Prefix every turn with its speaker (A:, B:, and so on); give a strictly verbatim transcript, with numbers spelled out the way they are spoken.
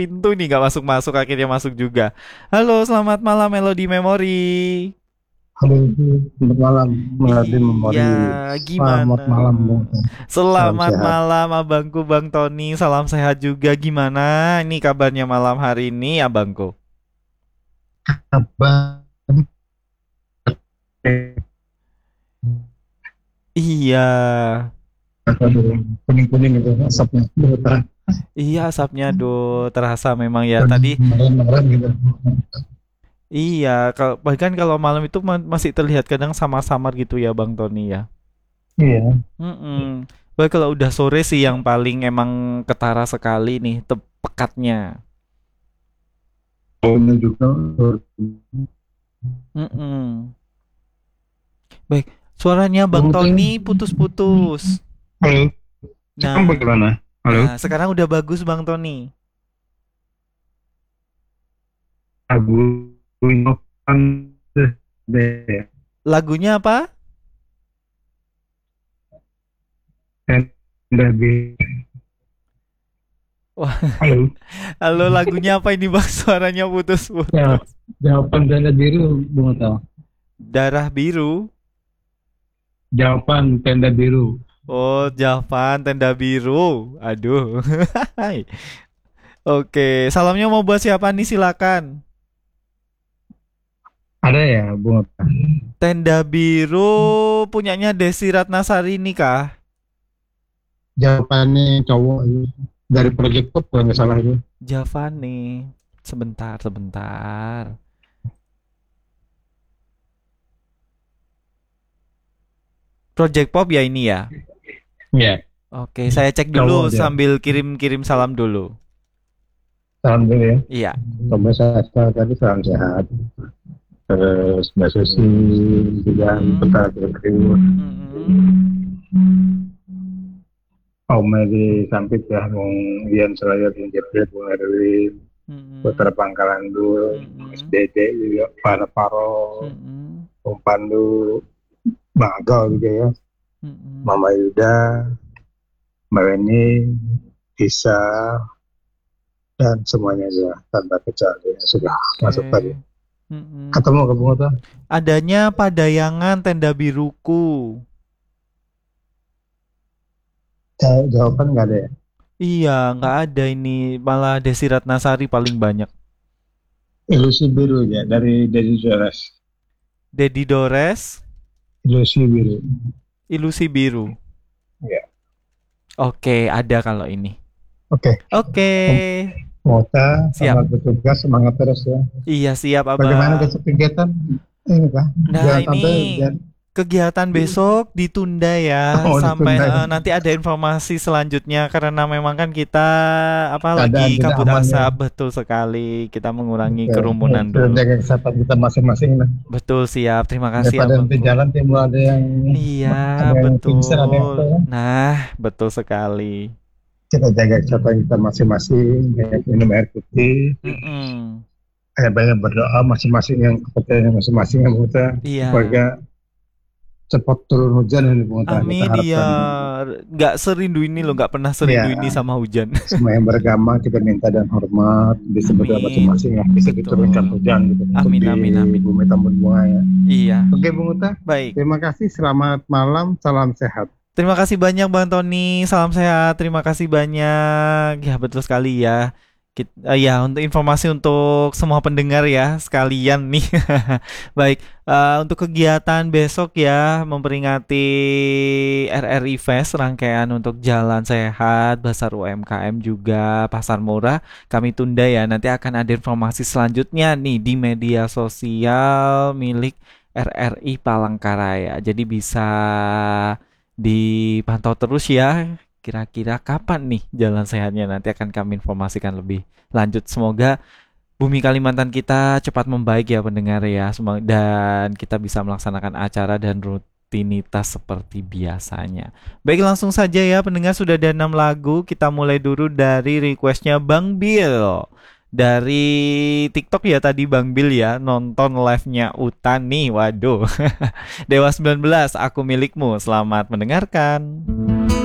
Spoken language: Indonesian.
A: pintu nih nggak masuk-masuk, akhirnya masuk juga. Halo, selamat malam Melody Memory.
B: Halo, selamat malam, Melody
A: Iya,
B: Memori.
A: gimana?
B: Selamat malam, Bung. Salam
A: Selamat
B: sehat.
A: malam abangku Bang Tony, salam sehat juga. Gimana ini kabarnya malam hari ini abangku?
B: Apa?
A: Iya,
B: Kuning-kuning itu asapnya bergetar.
A: iya asapnya do terasa memang ya
B: Dan
A: tadi.
B: merem-merem gitu.
A: Iya, kalau bahkan kalau malam itu ma- masih terlihat kadang samar-samar gitu ya Bang Tony ya.
B: Iya,
A: Mm-mm. Baik, kalau udah sore sih yang paling emang ketara sekali nih tep- pekatnya.
B: baunya juga.
A: Mm-mm. Baik, suaranya Bang
B: Bung Teng,
A: Tony putus-putus.
B: halo, sekarang
A: Nah,
B: bagaimana? Halo,
A: nah sekarang udah bagus Bang Tony.
B: lagu Inovan deh,
A: Lagunya apa?
B: dan dari
A: Wah,
B: halo,
A: halo, lagunya apa ini Bang? Suaranya
B: ya,
A: putus-putus.
B: jawaban tanda biru, Bung Teng.
A: Darah biru.
B: Jawaban tanda biru.
A: Oh, Javan tenda biru. Aduh. Oke, salamnya mau buat siapa nih silakan.
B: Ada ya, Bung Teng?
A: Tenda biru punyanya Desi Ratnasari nih kah?
B: Jawabannya cowok itu. Dari Project Pop kalau nggak salah itu.
A: Javan nih. Sebentar, sebentar. Project Pop ya ini ya.
B: Iya,
A: Oke, saya cek dulu
B: cowok dia.
A: sambil kirim-kirim salam dulu.
B: Salam dulu ya.
A: Iya.
B: Coba saya tadi salam sehat. Terus Mbak Susi juga
A: Mm-mm.
B: betah berkriwut.
A: Mm-mm.
B: Om Medi Sampit ya, Bung Ian Selayar, Bung Jepret, Bung Erwin, Putra
A: Mm-mm.
B: Pangkalan Bun, Mas
A: Mm-mm.
B: Dede juga, Para Paro,
A: Mm-mm.
B: Bung Pandu, Bang Agal juga ya,
A: Mm-mm.
B: Mama Yuda, Mbak Weni, Isa, dan semuanya ya tanpa kecuali yang sudah masuk tadi.
A: Oke. Mm-mm.
B: Ketemu ke Bung Ota?
A: Adanya Padayangan Tenda Biruku.
B: Ja- Jawaban nggak ada ya?
A: Iya, nggak ada ini. Malah Desi Ratnasari paling banyak.
B: Ilusi biru ya dari dari Joras.
A: Dedi Dores,
B: Ilusi biru.
A: Ilusi Biru.
B: Ya.
A: Oke, ada kalau ini.
B: Oke.
A: Oke,
B: Mota,
A: siap.
B: selamat bertugas, semangat terus ya.
A: Iya, siap,
B: Bagaimana
A: Abang.
B: besok kegiatan? Ini kah?
A: Nah,
B: Jangan
A: ini
B: sampai jangan,
A: kegiatan besok ditunda ya
B: oh
A: sampai
B: ditunda ya.
A: eh, nanti ada informasi selanjutnya karena memang kan kita apa
B: Keadaan
A: lagi
B: tidak
A: kabut
B: aman ya.
A: asap betul sekali. Kita mengurangi
B: Oke,
A: kerumunan
B: kita
A: dulu.
B: jaga kesehatan kita masing-masing lah.
A: Betul, siap. Terima kasih
B: Daripada nanti
A: Abangku.
B: jalan timbul ada yang
A: Iya,
B: ada yang pingsan, ada yang apa
A: betul.
B: ya.
A: Nah, betul sekali.
B: Kita jaga kesehatan kita masing-masing, banyak minum air putih,
A: Mm-mm.
B: kayak banyak berdoa masing-masing yang kepercayaan masing-masing yang kita
A: Iya.
B: supaya cepat turun hujan ini kita kita
A: Amin, iya.
B: harapkan.
A: Nggak serindu ini loh, nggak pernah serindu ini
B: Ya,
A: sama hujan.
B: semua yang beragama kita minta dan hormat bisa berdoa
A: Amin.
B: masing-masing ya bisa diturunkan
A: Betul.
B: hujan gitu untuk
A: Amin,
B: di
A: amin, amin.
B: bumi tambun bunga ya.
A: Iya.
B: Oke Bung Uta,
A: Baik.
B: terima kasih, selamat malam, salam sehat.
A: Terima kasih banyak Bang Tony. Salam sehat. Terima kasih banyak. Ya, betul sekali ya. Kit- eh, ya, untuk informasi untuk semua pendengar ya, sekalian nih. Baik, eh, untuk kegiatan besok ya, memperingati R R I Fest, rangkaian untuk Jalan Sehat, Pasar U M K M juga, Pasar Murah, kami tunda ya. Nanti akan ada informasi selanjutnya nih di media sosial milik R R I Palangkaraya. Jadi bisa dipantau terus ya. Kira-kira kapan nih jalan sehatnya nanti akan kami informasikan lebih lanjut. Semoga bumi Kalimantan kita cepat membaik ya pendengar ya. Semang- Dan kita bisa melaksanakan acara dan rutinitas seperti biasanya. Baik, langsung saja ya pendengar, sudah ada enam lagu. Kita mulai dulu dari requestnya Bang Bill. Dari TikTok ya tadi Bang Bill ya nonton live-nya Utan nih. Waduh. Dewa sembilan belas, aku milikmu. Selamat mendengarkan.